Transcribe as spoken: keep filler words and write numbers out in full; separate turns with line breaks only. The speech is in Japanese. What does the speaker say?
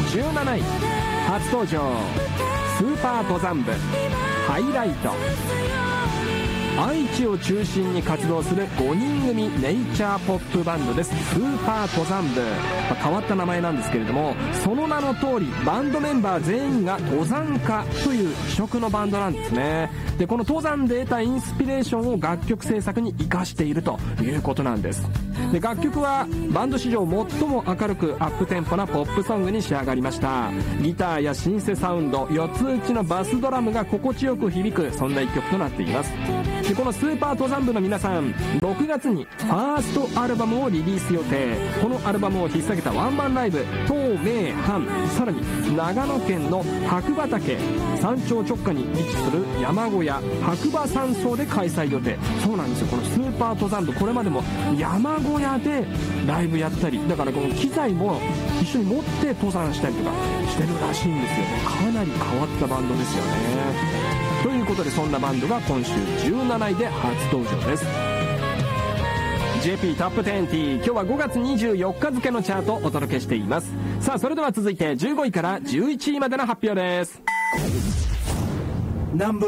じゅうなない、初登場スーパー登山部ハイライト。愛知を中心に活動するごにん組ネイチャーポップバンドです。スーパー登山部、まあ、変わった名前なんですけれども、その名の通りバンドメンバー全員が登山家という異色のバンドなんですね。でこの登山で得たインスピレーションを楽曲制作に生かしているということなんです。で楽曲はバンド史上最も明るくアップテンポなポップソングに仕上がりました。ギターやシンセサウンド、四つ打ちのバスドラムが心地よく響く、そんな一曲となっています。でこのスーパー登山部の皆さん、ろくがつにファーストアルバムをリリース予定。このアルバムを引っ提げたワンマンライブ、東名阪、さらに長野県の白馬岳山頂直下に位置する山小屋白馬山荘で開催予定。そうなんですよ、このスーパー登山部、これまでも山小屋でライブやったり、だからこの機材も一緒に持って登山したりとかしてるらしいんですよ。かなり変わったバンドですよね。ということでそんなバンドが今週じゅうなないで初登場です。 ジェーピー トップにじゅう、今日はごがつにじゅうよっか付のチャートをお届けしています。さあそれでは続いてじゅうごいからじゅういちいまでの発表です。